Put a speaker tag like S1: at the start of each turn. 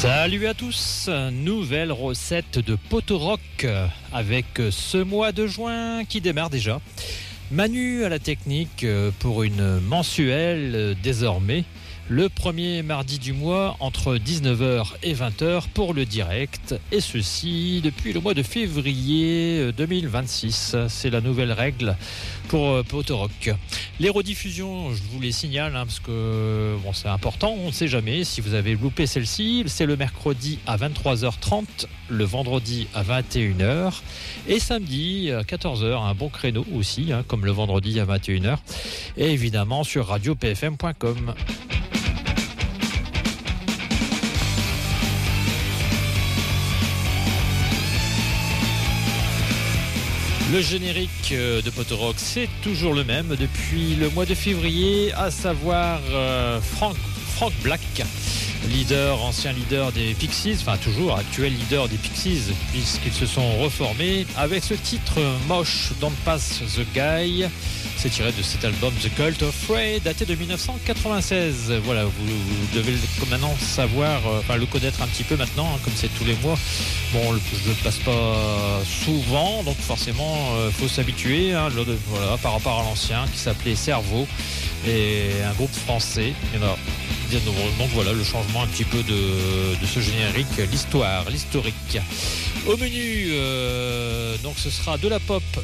S1: Salut à tous, nouvelle recette de Potorock avec ce mois de juin qui démarre déjà. Manu à la technique pour une mensuelle désormais. Le premier mardi du mois entre 19h et 20h pour le direct. Et ceci depuis le mois de février 2026. C'est la nouvelle règle pour Potorock. Les rediffusions, je vous les signale parce que bon, c'est important, on ne sait jamais. Si vous avez loupé celle-ci, c'est le mercredi à 23h30, le vendredi à 21h et samedi à 14h, un bon créneau aussi, comme le vendredi à 21h. Et évidemment sur radiopfm.com. Le générique de Potorock, c'est toujours le même depuis le mois de février, à savoir Frank Black, ancien leader des Pixies, enfin toujours actuel leader des Pixies, puisqu'ils se sont reformés, avec ce titre moche, Don't Pass the Guy. C'est tiré de cet album The Cult of Frey, daté de 1996. Voilà, vous devez maintenant savoir, le connaître un petit peu maintenant, comme c'est tous les mois. Bon, je ne le passe pas souvent, donc forcément, faut s'habituer. Voilà, par rapport à l'ancien, qui s'appelait Cerveau, et un groupe français. Donc voilà, le changement un petit peu de ce générique, l'historique. Au menu, donc ce sera de la pop